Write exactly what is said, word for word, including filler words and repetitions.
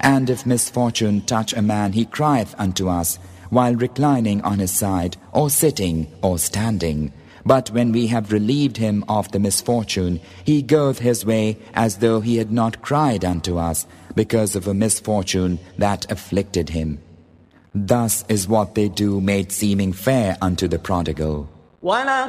And if misfortune touch a man, he crieth unto us, while reclining on his side, or sitting, or standing. But when we have relieved him of the misfortune, he goeth his way as though he had not cried unto us, because of a misfortune that afflicted him. Thus is what they do made seeming fair unto the prodigal.